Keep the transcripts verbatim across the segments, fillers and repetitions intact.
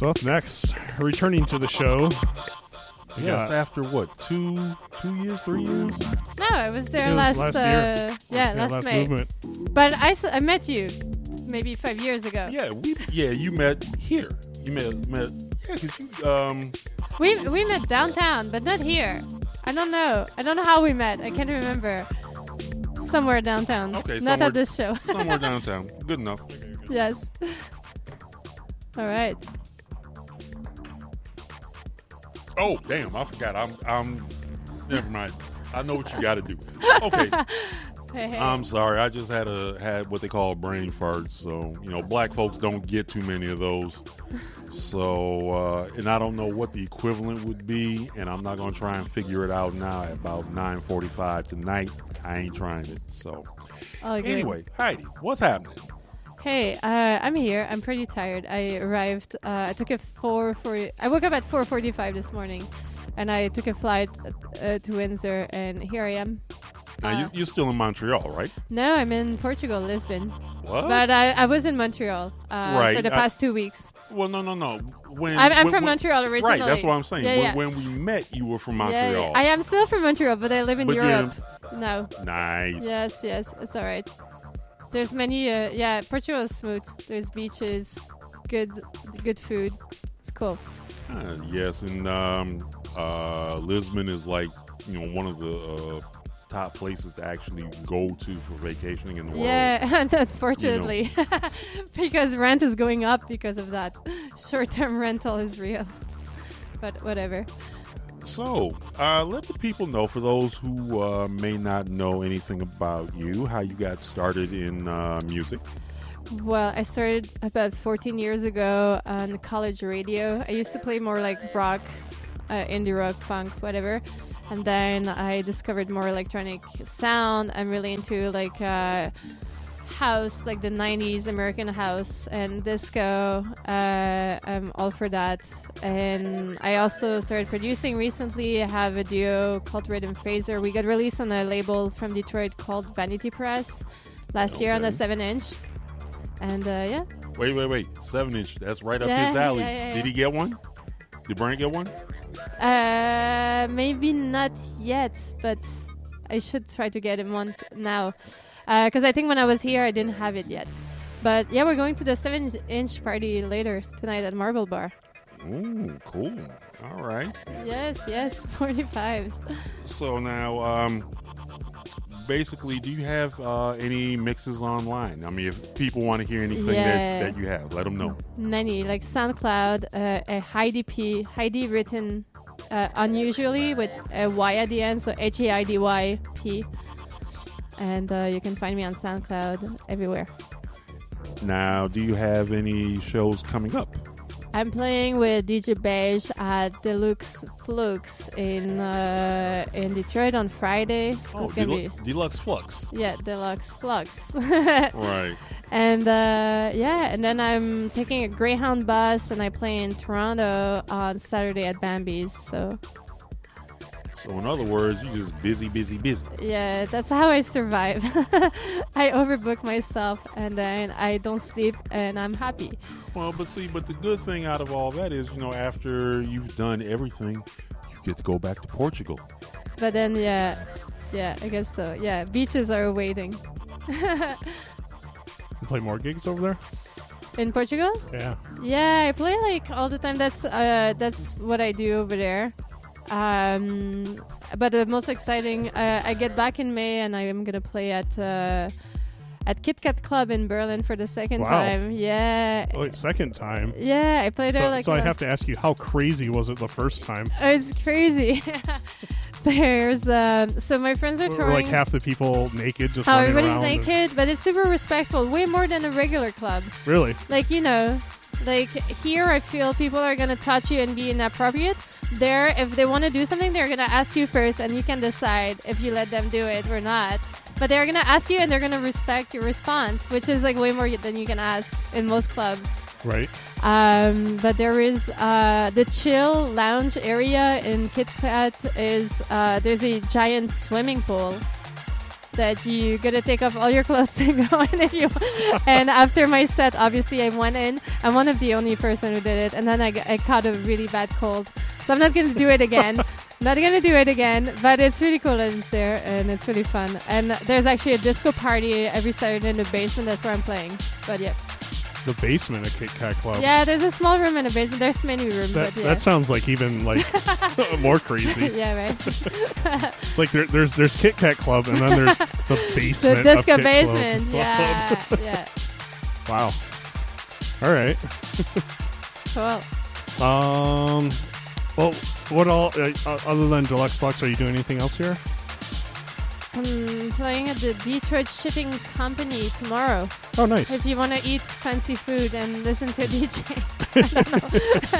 So up next, returning to the show. Yes, after what, two two years, three years? No, I was there It was last, last uh, year. yeah, Yeah, last, last May. movement. But I, s- I met you maybe five years ago. Yeah, we yeah, you met here. You met met yeah, cause you um We we met downtown, but not here. I don't know. I don't know how we met. I can't remember. Somewhere downtown. Okay, not somewhere- at this show. somewhere downtown. Good enough. Yes. All right. Oh damn, I forgot. I'm I'm never mind. I know what you got to do. Okay, Hey, hey. I'm sorry. I just had a had what they call brain farts. So you know, black folks don't get too many of those. So uh, and I don't know what the equivalent would be, and I'm not gonna try and figure it out now at about nine forty-five tonight. I ain't trying it. So All good. anyway, Heidi, what's happening? Hey, uh, I'm here. I'm pretty tired. I arrived. Uh, I took a four forty. I woke up at four forty-five this morning, and I took a flight uh, to Windsor, and here I am. Now Uh, you, you're still in Montreal, right? No, I'm in Portugal, Lisbon. What? But I, I was in Montreal uh, Right, for the I- past two weeks. Well, no, no, no. When I'm, I'm when- from when- Montreal originally. Right, that's what I'm saying. Yeah, when, yeah. when we met, you were from Yeah, Montreal. yeah. I am still from Montreal, but I live in But you're Europe. No. Nice. Yes, yes, it's all right. There's many. Uh, yeah, Portugal is smooth. There's beaches, good, good food. It's cool. Uh, yes, and um, uh, Lisbon is like you know one of the uh, top places to actually go to for vacationing in the world. Yeah, and unfortunately, because rent is going up because of that. Short-term rental is real, but whatever. So, uh, let the people know, for those who uh, may not know anything about you, how you got started in uh, music. Well, I started about fourteen years ago on college radio. I used to play more like rock, uh, indie rock, funk, whatever. And then I discovered more electronic sound. I'm really into like uh, house, like the nineties American house and disco. Uh, I'm all for that. And I also started producing recently. I have a duo called Rhythm Phaser. We got released on a label from Detroit called Vanity Press last year on Okay. a seven inch. And uh, yeah. Wait, wait, wait. Seven inch. That's right up Yeah, his alley. yeah, yeah, Did yeah. he get one? Did Brent get one? Uh, maybe not yet, but I should try to get him one t- now. Because I think when I was here, I didn't have it yet. But yeah, we're going to the seven inch party later tonight at Marble Bar. Ooh, cool. All right. Yes, yes, forty-fives. So now, um, basically, do you have uh, any mixes online? I mean, if people want to hear anything Yeah. that, that you have, let them know. Many, like SoundCloud, uh, a Heidi P, Heidi written uh, unusually with a Y at the end, so H A I D Y P. And uh, you can find me on SoundCloud everywhere. Now, do you have any shows coming up? I'm playing with D J Beige at Deluxe Flux in uh, in Detroit on Friday. Oh, It's gonna Delu- Deluxe Flux. be yeah, Deluxe Flux. Right. And uh, yeah, and then I'm taking a Greyhound bus and I play in Toronto on Saturday at Bambi's. So So, in other words, you just busy, busy, busy. yeah, that's how I survive. I overbook myself and then I don't sleep and I'm happy. Well, but see, but the good thing out of all that is, you know, after you've done everything, you get to go back to Portugal. But then yeah, yeah, I guess so. Yeah, beaches are waiting. You play more gigs over there? In Portugal? Yeah. Yeah, I play like all the time. That's uh, that's what I do over there. Um, but the most exciting, uh, I get back in May and I am gonna play at uh, at Kit Kat Club in Berlin for the second Wow. time. Yeah, Oh, wait, second time. yeah, I played there So, like. so I a- have to ask you, how crazy was it the first time? Oh, it's crazy. There's um, so my friends are Were touring. like half the people naked, just how running everybody's around? and- naked, but it's super respectful. Way more than a regular club. Really? Like, you know, like here I feel people are going to touch you and be inappropriate. There, if they want to do something, they're going to ask you first and you can decide if you let them do it or not. But they're going to ask you and they're going to respect your response, which is like way more than you can ask in most clubs. Right. Um, but there is uh, the chill lounge area in Kit Kat is uh, there's a giant swimming pool. that you gotta take off all your clothes to go in if you. And after my set, obviously I went in. I'm one of the only person who did it, and then I, g- I caught a really bad cold, so I'm not gonna do it again. Not gonna do it again, but it's really cool that it's there and it's really fun. And there's actually a disco party every Saturday in the basement. That's where I'm playing. But yeah, The basement of Kit Kat Club. yeah. There's a small room in the basement. There's many rooms. That, but yeah. that sounds like even like more crazy. yeah, right. It's like there, there's there's Kit Kat Club and then there's the The basement. disco of Kit basement. Club. Yeah, yeah. Wow. All right. Cool. Um. Well, what all uh, other than Deluxe Flux? Are you doing anything else here? I'm playing at the Detroit Shipping Company tomorrow. Oh, nice. If you want to eat fancy food and listen to a D J. I don't know.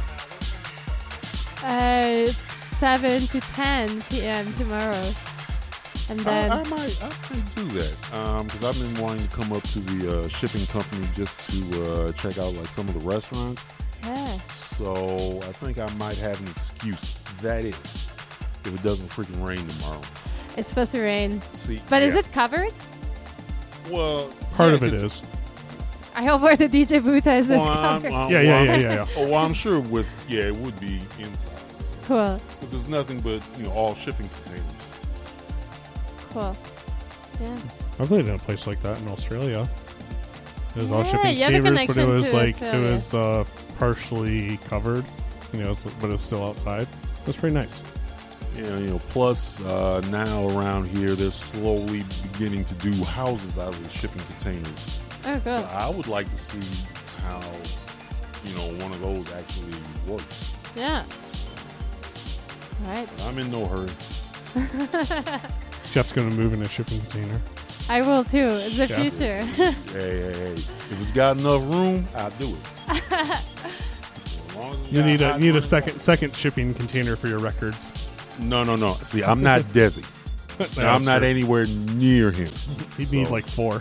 uh, it's seven to ten p.m. tomorrow. And then I, I might, I might do that because I've been wanting to come up to the uh, shipping company just to uh, check out like some of the restaurants. yeah. So I think I might have an excuse. That is, if it doesn't freaking rain tomorrow. It's supposed to rain. See, But is yeah. it covered? Well, Part yeah, of it 'cause- is. I hope where the D J booth is Well, is I'm- covered. I'm- Yeah, well, yeah, I'm- yeah, yeah, yeah. Oh, well, I'm sure with yeah, it would be inside Cool. because there's nothing but you know all shipping containers. Cool. Yeah. I played in a place like that in Australia. It was all Yeah, shipping you have a containers, but it connection was to like Australia. it was uh, partially covered, you know, so- but it's still outside. It was pretty nice. Yeah, you know. Plus, uh, now around here, they're slowly beginning to do houses out of the shipping containers. Oh, cool. So I would like to see how you know one of those actually works. Yeah. Right. I'm in no hurry. Jeff's going to move in a shipping container. I will too. It's the Yeah. future. Hey, hey, hey! If it's got enough room, I'll do it. As long as it's You got need a hot need a running second second shipping container for your records. water. No, no, no. See, I'm not Desi. That's I'm not true. anywhere near him. He'd So, need like four.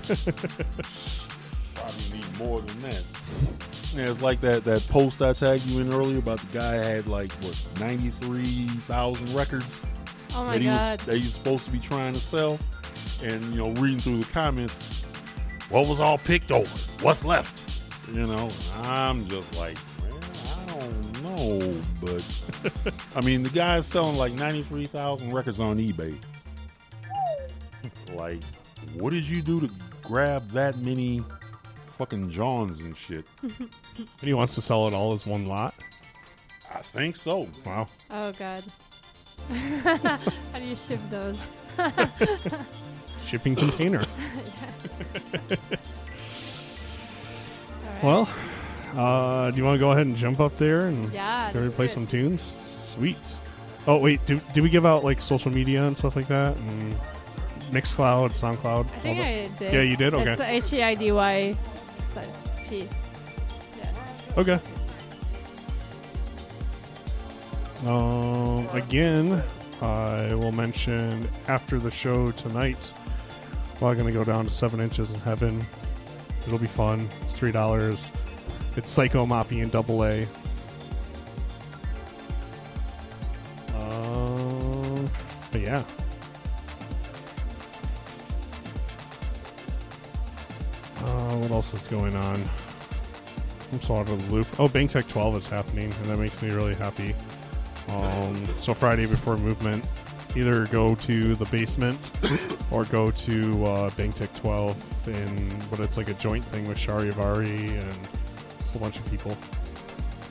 probably need more than that. Yeah, it's like that that post I tagged you in earlier about the guy had like what ninety-three thousand records Oh my that he god. was that he's supposed to be trying to sell, and you know, reading through the comments, what was all picked over? What's left? You know, I'm just like, man, I don't know, but I mean, the guy's selling like ninety-three thousand records on eBay. Like, what did you do to grab that many fucking Johns and shit? And he wants to sell it all as one lot. I think so. Wow. Oh god. How do you ship those? Shipping container. Alright. Well, uh, do you want to go ahead and jump up there and Yeah, go let's play do it. some tunes? Sweet. Oh wait, did, did we give out like social media and stuff like that? And Mixcloud, SoundCloud. I think all I did. Yeah, you did? Okay. It's H E I D Y P. Yeah. that? Okay. Um, again, I will mention after the show tonight, we're going to go down to Seven Inches in Heaven. It'll be fun. It's three dollars. It's Psycho Moppy and Double A. Um, but yeah. Uh, what else is going on? I'm so out of the loop. Oh, Bank Tech twelve is happening, and that makes me really happy. Um, so Friday before movement, either go to the basement or go to uh, Bank Tech twelve in what it's like a joint thing with Sharivari and a whole bunch of people.